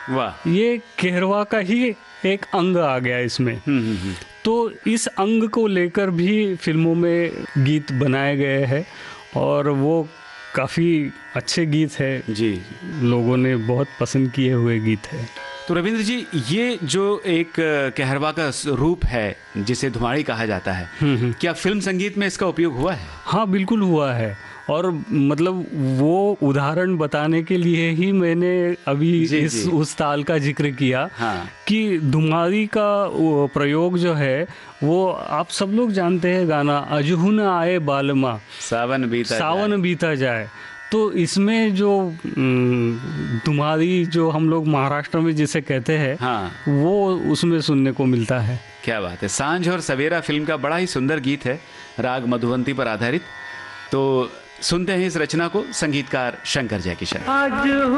वाह। ये केहरवा का ही एक अंग आ गया इसमें। तो इस अंग को लेकर भी फिल्मों में गीत बनाए गए हैं और वो काफ़ी अच्छे गीत है जी। लोगों ने बहुत पसंद किए हुए गीत है। तो रविंद्र जी, ये जो एक कहरवा का रूप है जिसे धुमाड़ी कहा जाता है, क्या फिल्म संगीत में इसका उपयोग हुआ है? हाँ, बिल्कुल हुआ है। और मतलब वो उदाहरण बताने के लिए ही मैंने अभी उस ताल का जिक्र किया। हाँ। कि धुमाड़ी का प्रयोग जो है वो आप सब लोग जानते हैं गाना अजहू न आए बालमा सावन बीता जाए। तो इसमें जो धुमाड़ी जो हम लोग महाराष्ट्र में जिसे कहते हैं, हाँ, वो उसमें सुनने को मिलता है। क्या बात है। सांझ और सवेरा फिल्म का बड़ा ही सुंदर गीत है, राग मधुवंती पर आधारित। तो सुनते हैं इस रचना को, संगीतकार शंकर जयकिशन।